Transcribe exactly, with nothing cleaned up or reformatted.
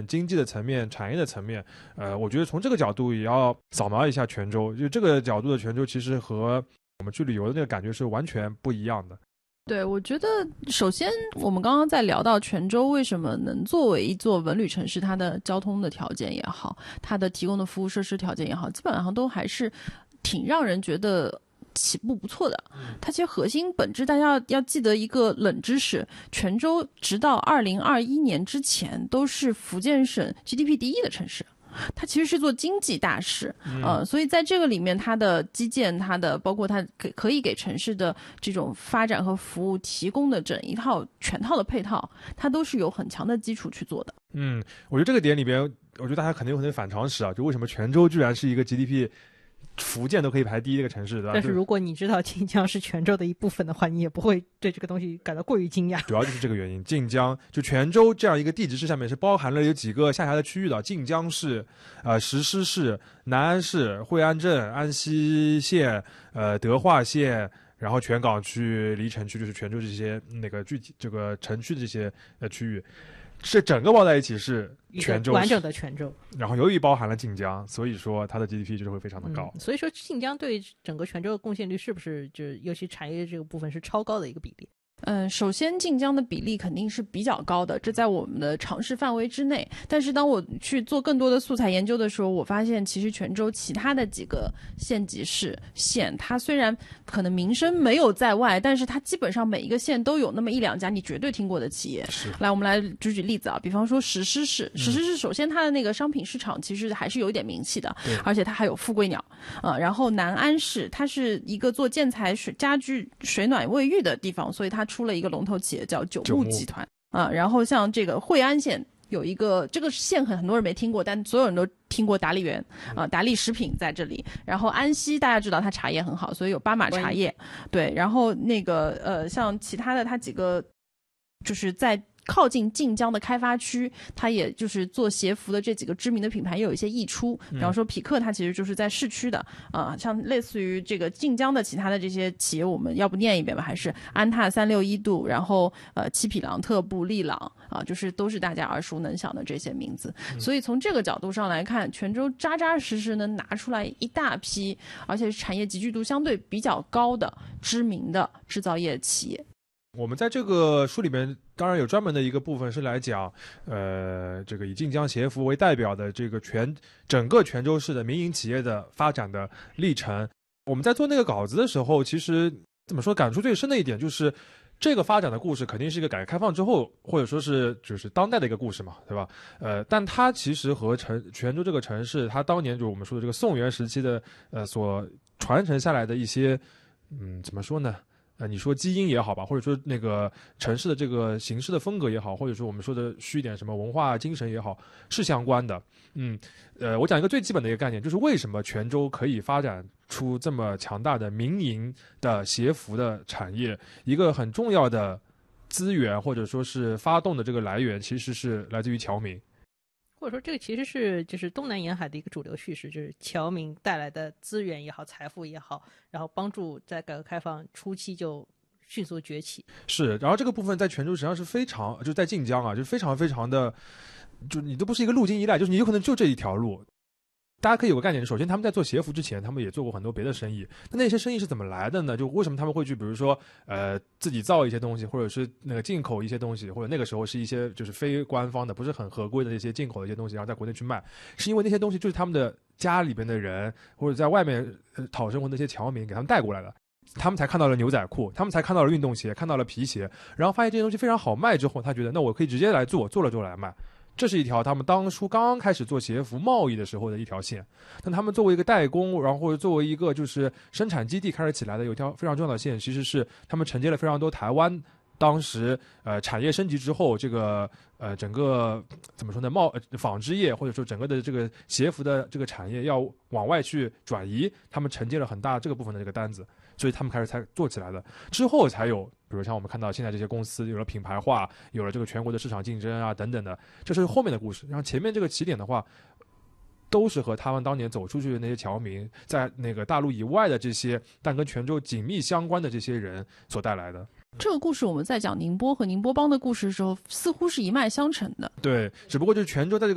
经济的层面、产业的层面，呃，我觉得从这个角度也要扫描一下泉州，就这个角度的泉州其实和我们去旅游的那个感觉是完全不一样的。 对，我觉得首先我们刚刚在聊到泉州为什么能作为一座文旅城市，它的交通的条件也好，它的提供的服务设施条件也好，基本上都还是挺让人觉得起步不错的。它其实核心本质大家要要记得一个冷知识，泉州直到二零二一年之前都是福建省 G D P 第一的城市，它其实是做经济大事，嗯、呃，所以在这个里面，它的基建，它的包括它可可以给城市的这种发展和服务提供的整一套全套的配套，它都是有很强的基础去做的。 嗯，我觉得这个点里边，我觉得大家肯定有很多反常识啊，就为什么泉州居然是一个 G D P。福建都可以排第一的一个城市，对吧？ 但是如果你知道晋江是泉州的一部分的话，你也不会对这个东西感到过于惊讶。 主要就是这个原因，晋江就泉州这样一个地级市下面是包含了有几个下辖的区域的，晋江市、呃石狮市、南安市、惠安镇、安溪县、呃德化县，然后泉港区、黎城区，就是泉州这些那个具体这个城区的这些呃区域。是整个包在一起是泉州完整的泉州， 然后由于包含了晋江，所以说它的 G D P 就是会非常的高、 嗯、所以说晋江对整个泉州的贡献率是不是就是尤其产业这个部分是超高的一个比例？ 嗯，首先晋江的比例肯定是比较高的，这在我们的尝试范围之内。但是当我去做更多的素材研究的时候，我发现其实泉州其他的几个县级市县，它虽然可能名声没有在外，但是它基本上每一个县都有那么一两家你绝对听过的企业。来，我们来举举例子啊，比方说石狮市，石狮市首先它的那个商品市场其实还是有一点名气的，而且它还有富贵鸟啊、呃。然后南安市，它是一个做建材、水家具、水暖卫浴的地方，所以它出了一个龙头企业叫九牧集团啊，然后像这个惠安县有一个这个县很很多人没听过，但所有人都听过达利园啊，达利食品在这里。然后安溪大家知道它茶叶很好，所以有斑马茶叶，对。然后那个呃，像其他的它几个就是在靠近晋江的开发区，它也就是做鞋服的这几个知名的品牌也有一些溢出，比方说匹克它其实就是在市区的啊、呃，像类似于这个晋江的其他的这些企业，我们要不念一遍吧，还是安踏、三六一度，然后呃七匹狼、特步、利朗啊，就是都是大家耳熟能详的这些名字。所以从这个角度上来看，泉州扎扎实实能拿出来一大批，而且产业集聚度相对比较高的知名的制造业企业。 我们在这个书里面当然有专门的一个部分是来讲，呃，这个以晋江鞋服为代表的这个全整个泉州市的民营企业的发展的历程。我们在做那个稿子的时候，其实怎么说，感触最深的一点就是，这个发展的故事肯定是一个改革开放之后，或者说是就是当代的一个故事嘛，对吧？呃，但它其实和城泉州这个城市，它当年就是我们说的这个宋元时期的呃所传承下来的一些，嗯，怎么说呢？呃，你说基因也好吧，或者说那个城市的这个形式的风格也好，或者说我们说的虚一点什么文化精神也好，是相关的。嗯，呃，我讲一个最基本的一个概念，就是为什么泉州可以发展出这么强大的民营的鞋服的产业，一个很重要的资源或者说是发动的这个来源，其实是来自于侨民。 或者说这个其实是就是东南沿海的一个主流叙事，就是侨民带来的资源也好，财富也好，然后帮助在改革开放初期就迅速崛起。 是，然后这个部分在泉州实际上是非常，就是在晋江啊，就是非常非常的，就你都不是一个路径依赖，就是你有可能就这一条路。大家可以有个概念，首先他们在做鞋服之前，他们也做过很多别的生意。那那些生意是怎么来的呢？就为什么他们会去，比如说，呃，自己造一些东西，或者是那个进口一些东西，或者那个时候是一些就是非官方的、不是很合规的这些进口的一些东西，然后在国内去卖，是因为那些东西就是他们的家里边的人或者在外面呃讨生活的那些侨民给他们带过来的。他们才看到了牛仔裤，他们才看到了运动鞋，看到了皮鞋，然后发现这些东西非常好卖之后，他觉得那我可以直接来做，做了就来卖。这是一条他们当初刚刚开始做鞋服贸易的时候的一条线。但他们作为一个代工，然后或者作为一个就是生产基地开始起来的，有一条非常重要的线，其实是他们承接了非常多台湾当时呃产业升级之后，这个呃整个怎么说呢，贸纺织业或者说整个的这个鞋服的这个产业要往外去转移，他们承接了很大这个部分的这个单子，所以他们开始才做起来的。之后才有比如像我们看到现在这些公司有了品牌化，有了这个全国的市场竞争啊等等的，这是后面的故事。然后前面这个起点的话，都是和他们当年走出去的那些侨民，在那个大陆以外的这些但跟泉州紧密相关的这些人所带来的。 这个故事我们在讲宁波和宁波帮的故事的时候，似乎是一脉相承的。 对，只不过就是泉州在这个